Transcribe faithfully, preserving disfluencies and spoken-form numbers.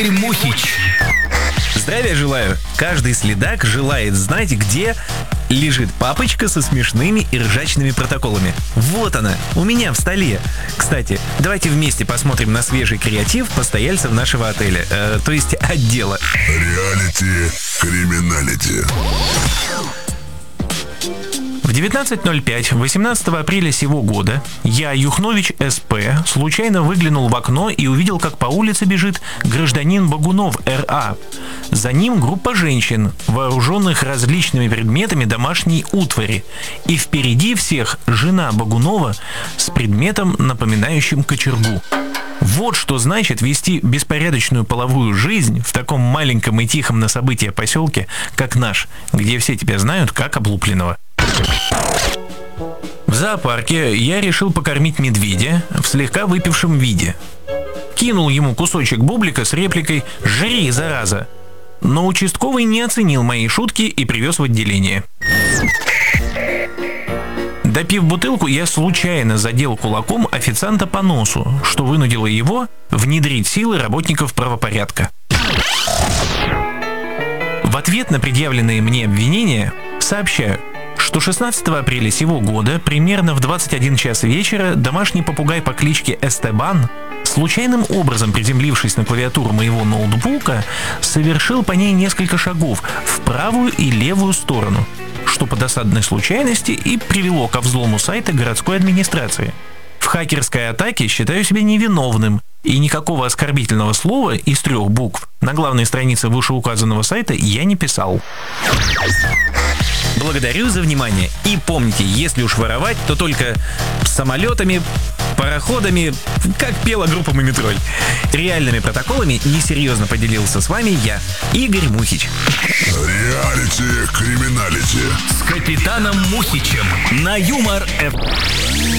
Мухич. Здравия желаю. Каждый следак желает знать, где лежит папочка со смешными и ржачными протоколами. Вот она, у меня в столе. Кстати, давайте вместе посмотрим на свежий креатив постояльцев нашего отеля, э, то есть отдела. Реалити криминалити. В девятнадцать ноль пять восемнадцатого апреля сего года я, Юхнович СП, случайно выглянул в окно и увидел, как по улице бежит гражданин Багунов РА. За ним группа женщин, вооруженных различными предметами домашней утвари. И впереди всех жена Багунова с предметом, напоминающим кочергу. Вот что значит вести беспорядочную половую жизнь в таком маленьком и тихом на события поселке, как наш, где все тебя знают как облупленного. В зоопарке я решил покормить медведя в слегка выпившем виде. Кинул ему кусочек бублика с репликой «Жри, зараза!». Но участковый не оценил мои шутки и привез в отделение. Допив бутылку, я случайно задел кулаком официанта по носу, что вынудило его внедрить силы работников правопорядка. В ответ на предъявленные мне обвинения сообщаю, что шестнадцатого апреля сего года, примерно в двадцать один час вечера, домашний попугай по кличке Эстебан, случайным образом приземлившись на клавиатуру моего ноутбука, совершил по ней несколько шагов в правую и левую сторону, что по досадной случайности и привело ко взлому сайта городской администрации. В хакерской атаке считаю себя невиновным, и никакого оскорбительного слова из трех букв на главной странице вышеуказанного сайта я не писал. Благодарю за внимание. И помните, если уж воровать, то только самолетами, пароходами, как пела группа Мумитроль. Реальными протоколами несерьезно поделился с вами я, Игорь Мухич. Реалити криминалити. С капитаном Мухичем на Юмор эф эм.